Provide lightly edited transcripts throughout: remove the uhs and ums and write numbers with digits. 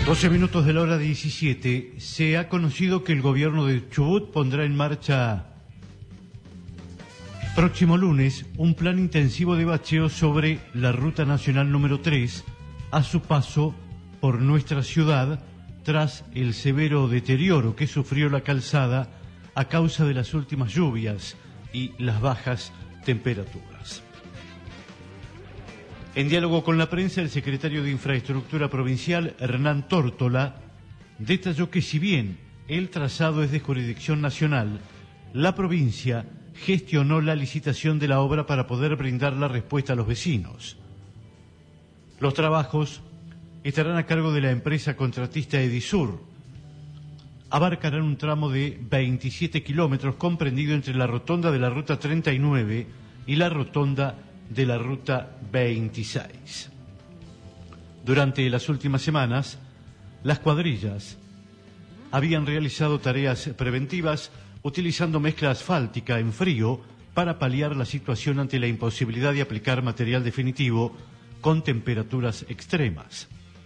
12 minutos de la hora 17. Se ha conocido que el gobierno de Chubut pondrá en marcha próximo lunes un plan intensivo de bacheo sobre la ruta nacional número 3 a su paso por nuestra ciudad tras el severo deterioro que sufrió la calzada a causa de las últimas lluvias y las bajas temperaturas. En diálogo con la prensa, el secretario de Infraestructura Provincial, Hernán Tórtola, detalló que si bien el trazado es de jurisdicción nacional, la provincia gestionó la licitación de la obra para poder brindar la respuesta a los vecinos. Los trabajos estarán a cargo de la empresa contratista Edisur. Abarcarán un tramo de 27 kilómetros comprendido entre la rotonda de la ruta 39 y la rotonda de la ruta 26. Durante las últimas semanas, las cuadrillas habían realizado tareas preventivas utilizando mezcla asfáltica en frío para paliar la situación ante la imposibilidad de aplicar material definitivo con temperaturas extremas.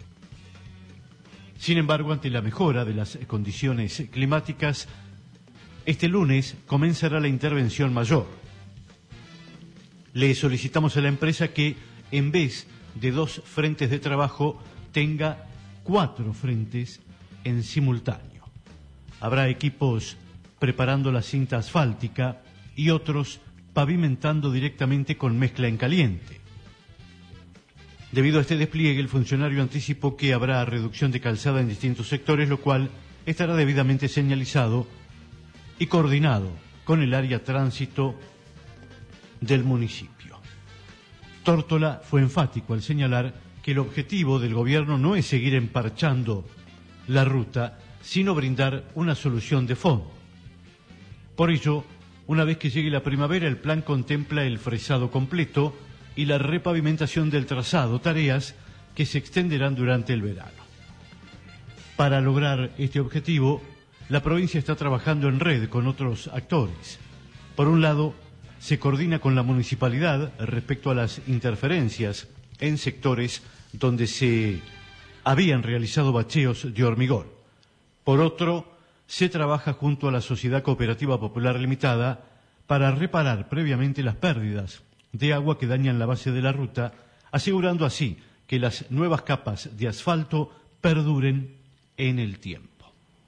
Sin embargo, ante la mejora de las condiciones climáticas, este lunes comenzará la intervención mayor. Le solicitamos a la empresa que, en vez de 2 frentes de trabajo, tenga 4 frentes en simultáneo. Habrá equipos preparando la cinta asfáltica y otros pavimentando directamente con mezcla en caliente. Debido a este despliegue, el funcionario anticipó que habrá reducción de calzada en distintos sectores, lo cual estará debidamente señalizado y coordinado con el área tránsito del municipio. Tórtola fue enfático al señalar que el objetivo del gobierno no es seguir emparchando la ruta, sino brindar una solución de fondo. Por ello, una vez que llegue la primavera, el plan contempla el fresado completo y la repavimentación del trazado, tareas que se extenderán durante el verano. Para lograr este objetivo, la provincia está trabajando en red con otros actores. Por un lado, se coordina con la municipalidad respecto a las interferencias en sectores donde se habían realizado bacheos de hormigón. Por otro, se trabaja junto a la Sociedad Cooperativa Popular Limitada para reparar previamente las pérdidas de agua que dañan la base de la ruta, asegurando así que las nuevas capas de asfalto perduren en el tiempo.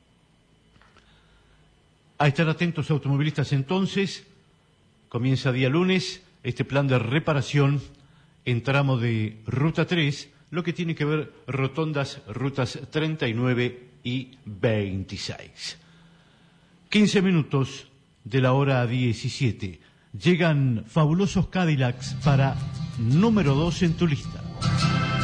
A estar atentos automovilistas entonces. Comienza día lunes este plan de reparación en tramo de Ruta 3, lo que tiene que ver rotondas rutas 39 y 26. 15 minutos de la hora 17. Llegan fabulosos Cadillacs para número 2 en tu lista.